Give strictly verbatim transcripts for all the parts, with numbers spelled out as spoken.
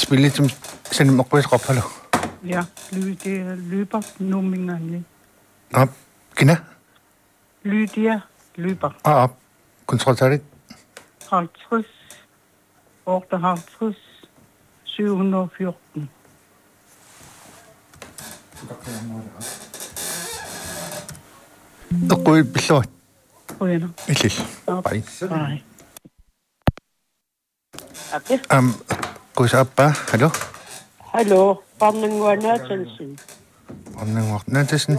spille som sådan må gå op hallo. Ja, Lydia løber numingerne. Op, kina. Lydia løber. Op, kontroltaget. halvtreds, otteoghalvtreds, syv hundrede og fjorten. Og gå i beslået. Bueno. Ikke. Bye. Bye. Okay. Um, gå så op bare. Hallo. Hallo, Barnen var Nørtelsen. Barnen var Nørtelsen.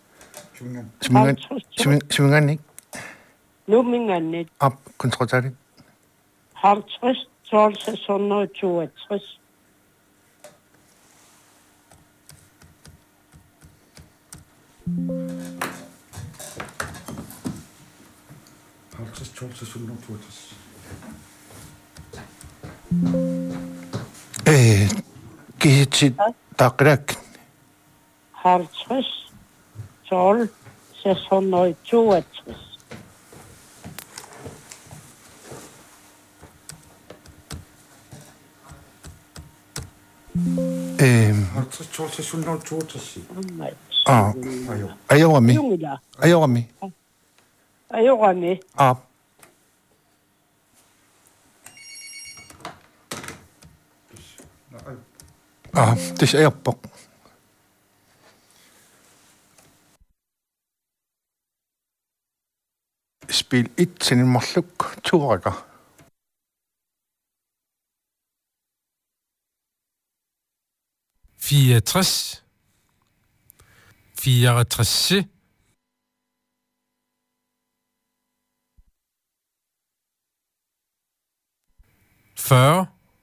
Svingan ikke. Numingerne. Op, kontroltaget. halvtreds, tolv, seks hundrede og toogtres. halvtreds, tolv, seks hundrede og toogtres. Øh, giv til dagræk. halvtreds, tolv, seks hundrede og toogtres. Øh, halvtreds, tolv, seks hundrede og toogtres. ah, Ayorami. Ayorami. Ayorami. Op. Ah, det er jeg på. Spil et til en måluk to rækker. fireogtres. fireogtres. fyrre.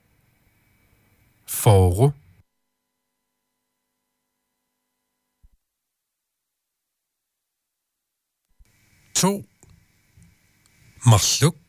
Fore. to. Måluk.